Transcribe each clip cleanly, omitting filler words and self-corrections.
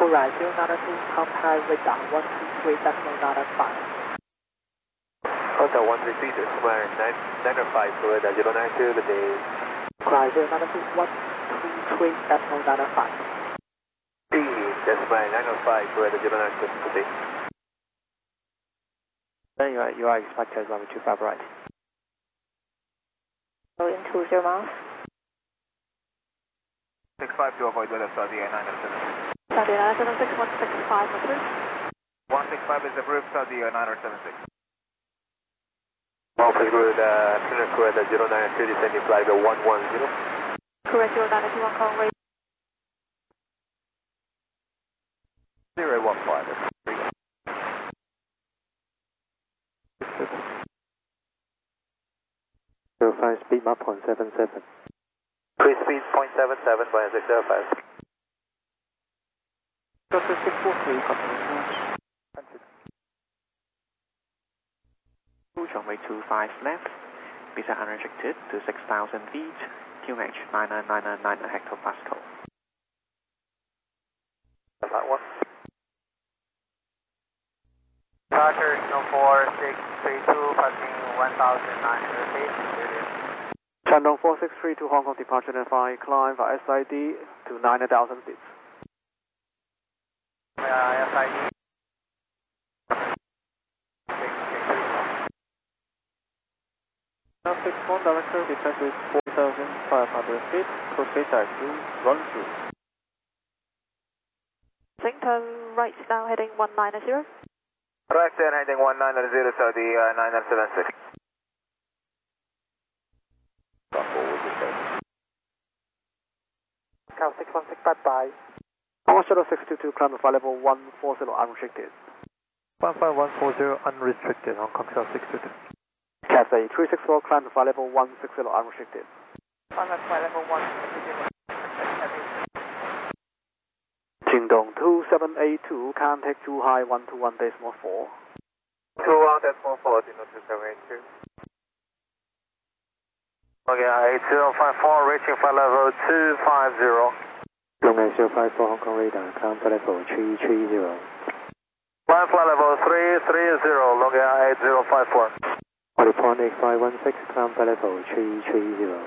Correct, 092, compact radar 123.95. Contact 133, decimal 905, radar 092, good day. Correct, 092, 123.95. Decimal 905, radar 092, good day. Then you are expected runway 25 right. Going 20 miles. 65 to avoid weather, Saudi 976. Saudi 976, 165 approved. 165 is approved, Saudi 976. Office Grid, Trinity Correct 092, descending flight 110. Correct, 092, Hong Kong radio. 015. 05 speed map 0.77. Cruise speed 0.77 by 605. Delta 643, confirmation. Runway 25 left, visa unrestricted to 6,000 feet, QNH 99999 hectopascal. That one. Roger, 4632, passing 1,900 feet. Shandong 4632, Hong Kong departure identify, climb via SID to 9,000 feet. SID. Now 61, director, descent with 4,500 feet, course base to run through. Turn right now, heading 190. Right then, heading 190, Saudi 976. Cal 616, bye-bye. Hong Kong Shuttle 622, climb to flight level 140 unrestricted. 15140 unrestricted, Hong Kong Shuttle 622. Cathay 364, climb to flight level 160 unrestricted. I'm at flight level 160. Jingdong 2782, contact Zhuhai 121.4. 21.44, Jingdong 2782. Okay, 8054, reaching flight level 250. Long 054, Hong Kong radar, climb flight level 330. Climb flight level 330, long 8054. Report 8516, climb flight level 330.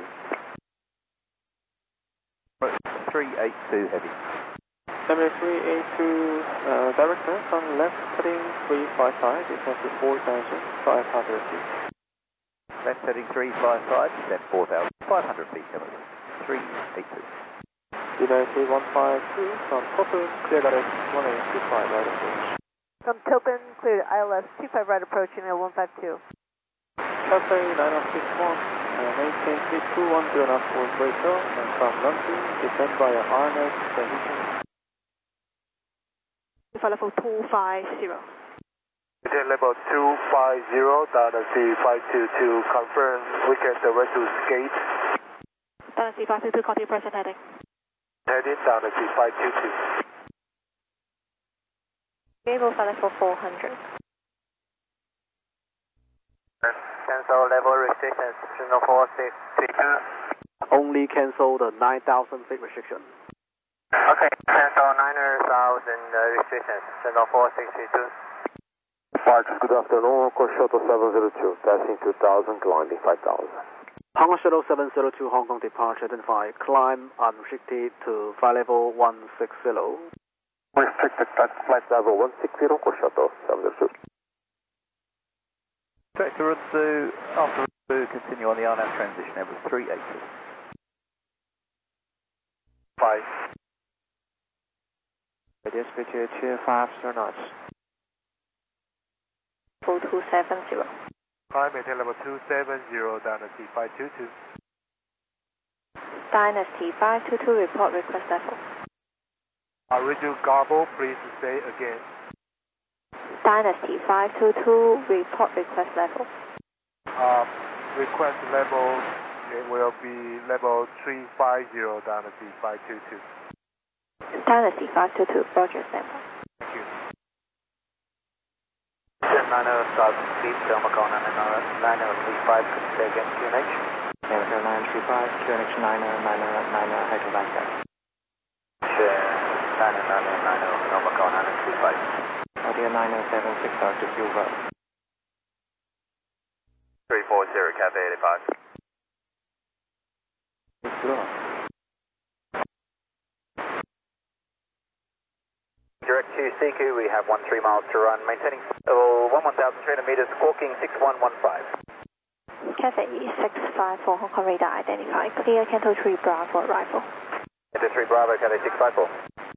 382 heavy. Number 382, director, from left, heading 355, descent to 4,500 feet. Left heading 355, descent 4,500 feet, Kilo 382. United 152, from Topin, clear direct 1825 right approach. From Topin, cleared ILS 25 right approaching at 152. Cathay 9061, maintain 3210 knots for Breaker, and from London, descend via RNS transition. Flight level 250. Maintain level 250, Data C522, confirm weekend direct to gate. Data C522, continue present heading. Heading Data C522. Gable flight level 400. Cancel level restrictions, 4632. Only cancel the 9,000 feet restriction. Okay, cancel 9,000 restrictions, 4632. Departures, good afternoon, Hong Kong Shuttle 702, passing 2,000, climbing 5,000. Hong Kong Shuttle 702, Hong Kong departure identified, climb unrestricted to flight level 160. Restricted flight level 160, Hong Kong Shuttle 702. Director Rudzu, after Rudzu, continue on the RNAV transition, over 380. 5. Radius between 25 knots. 4270. Climb maintain level 270, Dynasty 522. Dynasty 522, report request level. Original Garble, please say again. Dynasty 522, report request level. Request level, it will be level 350, Dynasty 522. Dynasty 522, Roger, standby. Thank you. 90,000 feet, Macau 9035, say again, QNH. 935, QNH 999, hydrovac. Sure. 90, Nova Call 925. Audio 9076 to Silver. 340, Cafe 85. Direct to CQ, we have 13 miles to run, maintaining level 11,300 meters, squawking 6115. Cafe 654, Hong Kong radar identified. Clear Canto 3 Bravo arrival. Canto 3 Bravo, Cafe 654.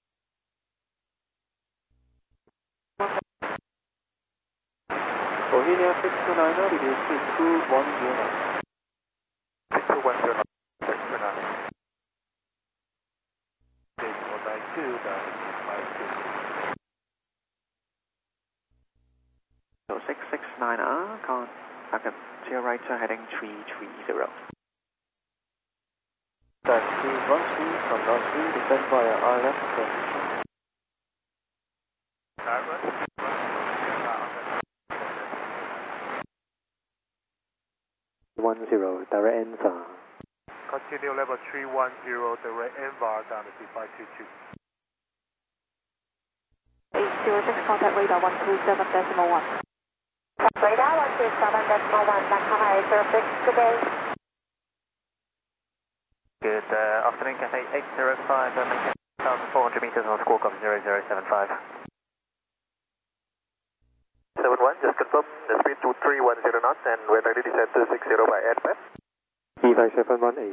Bohemia 629, reduce to 210. 210, 629. Stage 492, down 52. So 669, contact tail right heading 330. Taxi 13 from Northview, descend via RF transition. 10, direct answer. Continue level 310, direct NVAR down to 522. 806, contact radar 127.1. Radar 127.1, Bangkok 806, good day. Good afternoon, Cathay 805, maintain 1,400 meters on Squawk 0075. 71, just confirm the speed to 310 knots and we're ready to descend to 60 by airport. E5718.